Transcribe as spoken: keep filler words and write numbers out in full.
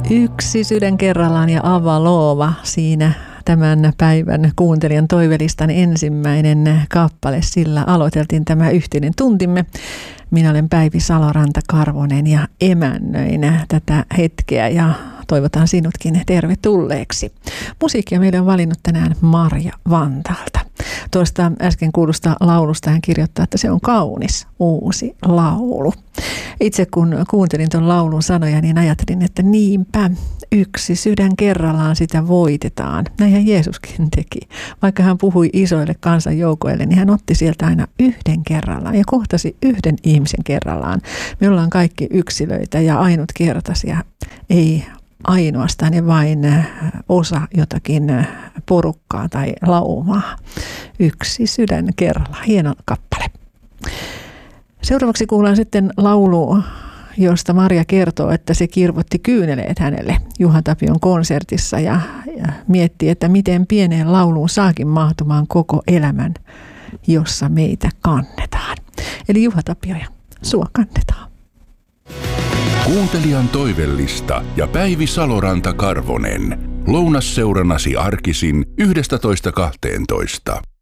Yksi sydän kerrallaan ja Avalova siinä tämän päivän kuuntelijan toivelistan ensimmäinen kappale. Sillä aloiteltiin tämä yhteinen tuntimme. Minä olen Päivi Saloranta-Karvonen ja emännöin tätä hetkeä ja toivotan sinutkin tervetulleeksi. Musiikkia meille on valinnut tänään Marja Vantaalta. Tuosta äsken kuulusta laulusta hän kirjoittaa, että se on kaunis uusi laulu. Itse kun kuuntelin tuon laulun sanoja, niin ajattelin, että niinpä yksi sydän kerrallaan sitä voitetaan. Näinhän Jeesuskin teki. Vaikka hän puhui isoille kansanjoukoille, niin hän otti sieltä aina yhden kerrallaan ja kohtasi yhden ihmisen kerrallaan. Me ollaan kaikki yksilöitä ja ainutkertaisia, ei ainoastaan ja vain osa jotakin porukkaa tai laumaa. Yksi sydän kerrallaan. Hieno kappale. Seuraavaksi kuullaan sitten laulu, josta Marja kertoo, että se kirvoitti kyyneleet hänelle Juha Tapion konsertissa ja, ja mietti, että miten pieneen lauluun saakin mahtumaan koko elämän, jossa meitä kannetaan. Eli Juha Tapio ja sua kannetaan. Kuuntelijan toivellista ja Päivi Saloranta-Karvonen. Lounasseurannasi arkisin yhdestätoista kahteentoista.